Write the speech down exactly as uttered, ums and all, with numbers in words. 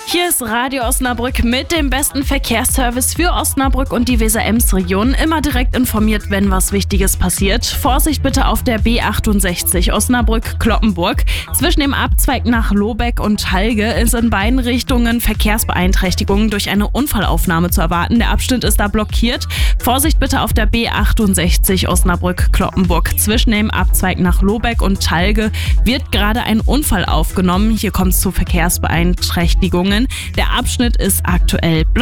Hier ist Radio Osnabrück mit dem besten Verkehrsservice für Osnabrück und die Weser-Ems-Region. Immer direkt informiert, wenn was Wichtiges passiert. Vorsicht bitte auf der B achtundsechzig Osnabrück-Cloppenburg. Zwischen dem Abzweig nach Lobeck und Halge ist in beiden Richtungen Verkehrsbeeinträchtigungen durch eine Unfallaufnahme zu erwarten. Der Abschnitt ist da blockiert. Vorsicht bitte auf der B achtundsechzig Osnabrück-Cloppenburg. Zwischen dem Abzweig nach Lobeck und Halge wird gerade ein Unfall aufgenommen. Hier kommt es zu Verkehrsbeeinträchtigungen. Der Abschnitt ist aktuell blockiert.